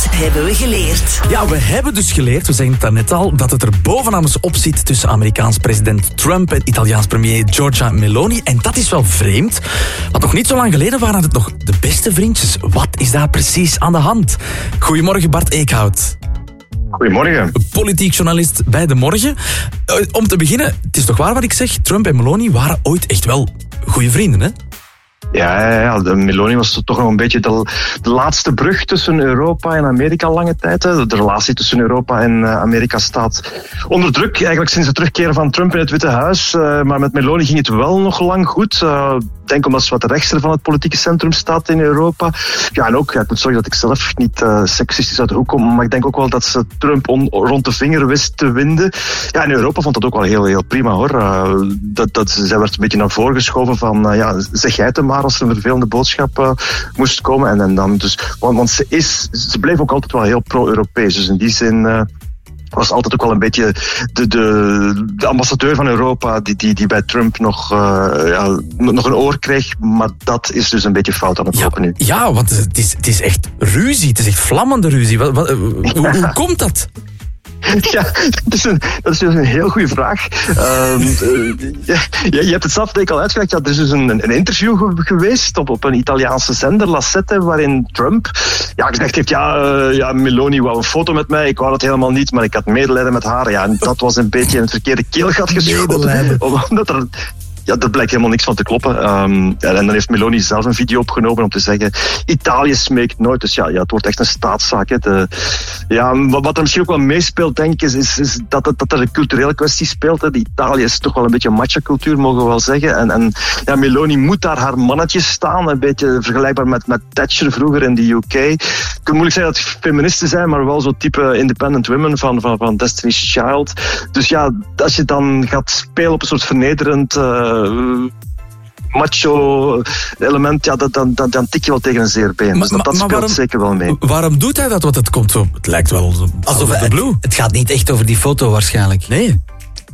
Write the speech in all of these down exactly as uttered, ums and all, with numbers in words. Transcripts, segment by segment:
Wat hebben we geleerd? Ja, we hebben dus geleerd, we zeggen het daarnet al, dat het er bovenaan eens op zit tussen Amerikaans president Trump en Italiaans premier Giorgia Meloni. En dat is wel vreemd, want nog niet zo lang geleden waren het nog de beste vriendjes. Wat is daar precies aan de hand? Goedemorgen Bart Eekhout. Goedemorgen. Politiek journalist bij De Morgen. Uh, om te beginnen, het is toch waar wat ik zeg, Trump en Meloni waren ooit echt wel goede vrienden, hè? Ja, ja, ja, de Meloni was toch nog een beetje de, de laatste brug tussen Europa en Amerika lange tijd. Hè. De relatie tussen Europa en uh, Amerika staat onder druk, eigenlijk sinds het terugkeren van Trump in het Witte Huis. Uh, maar met Meloni ging het wel nog lang goed. Uh, ik denk omdat ze wat rechtser van het politieke centrum staat in Europa. Ja, en ook, ja, ik moet zorgen dat ik zelf niet uh, seksistisch uit de hoek kom, maar ik denk ook wel dat ze Trump on, rond de vinger wist te winden. Ja, in Europa vond dat ook wel heel, heel prima, hoor. Uh, dat, dat, zij werd een beetje naar voren geschoven van, uh, ja, zeg jij het maar als er een vervelende boodschap uh, moest komen. En, en dan dus, want, want ze, is, ze bleef ook altijd wel heel pro-Europees. Dus in die zin uh, was altijd ook wel een beetje de, de, de ambassadeur van Europa die, die, die bij Trump nog, uh, ja, nog een oor kreeg. Maar dat is dus een beetje fout aan het ja, lopen nu. Ja, want het is, het is echt ruzie. Het is echt vlammende ruzie. Wat, wat, hoe, hoe komt dat? Ja, dat is, een, dat is dus een heel goede vraag. Um, je, je hebt het zelf denk ik al uitgelegd. Ja, er is dus een, een interview geweest op, op een Italiaanse zender, La Sette, waarin Trump ja, gezegd heeft, ja, uh, ja, Meloni wou een foto met mij, ik wou dat helemaal niet, maar ik had medelijden met haar. Ja, en dat was een beetje in het verkeerde keelgat geschoten. Omdat er... Ja, daar blijkt helemaal niks van te kloppen. Um, en dan heeft Meloni zelf een video opgenomen om te zeggen, Italië smeekt nooit. Dus ja, ja het wordt echt een staatszaak. Hè. De, ja, wat er misschien ook wel meespeelt, denk ik, is, is, is dat, dat, dat er een culturele kwestie speelt. Hè. De Italië is toch wel een beetje een macho-cultuur, mogen we wel zeggen. En, en ja, Meloni moet daar haar mannetjes staan. Een beetje vergelijkbaar met, met Thatcher vroeger in de U K. Ik kan moeilijk zeggen dat het feministen zijn, maar wel zo'n type independent women van, van, van Destiny's Child. Dus ja, als je dan gaat spelen op een soort vernederend... Uh, macho element, ja, dat, dan, dan, dan tik je wel tegen een zeer been. Maar, dus dat, dat speelt waarom, zeker wel mee. Waarom doet hij dat? Want het komt zo, het lijkt wel alsof het, blue. Het gaat niet echt over die foto waarschijnlijk. Nee.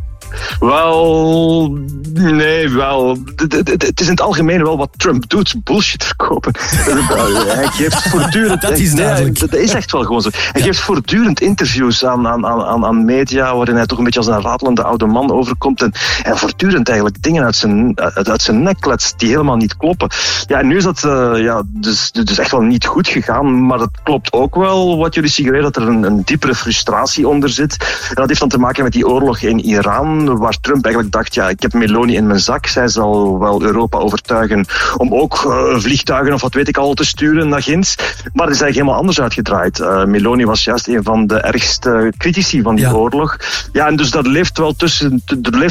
Wel, nee, wel. Het is in het algemeen wel wat Trump doet, bullshit verkopen. Hij geeft voortdurend... Dat is duidelijk. Nee, dat is echt wel gewoon zo. Hij ja. geeft voortdurend interviews aan, aan, aan, aan media, waarin hij toch een beetje als een ratelende oude man overkomt. En, en voortdurend eigenlijk dingen uit zijn, uit, uit zijn nek kletst die helemaal niet kloppen. Ja, en nu is dat uh, ja, dus, dus echt wel niet goed gegaan, maar het klopt ook wel wat jullie suggereren, dat er een, een diepere frustratie onder zit. En dat heeft dan te maken met die oorlog in Iran, waar Trump eigenlijk dacht, ja, ik heb Meloni in mijn zak. Zij zal wel Europa overtuigen om ook uh, vliegtuigen of wat weet ik al te sturen naar ginds. Maar het is eigenlijk helemaal anders uitgedraaid. Uh, Meloni was juist een van de ergste critici van die ja. oorlog. Ja, en dus dat leeft wel tussen, er leeft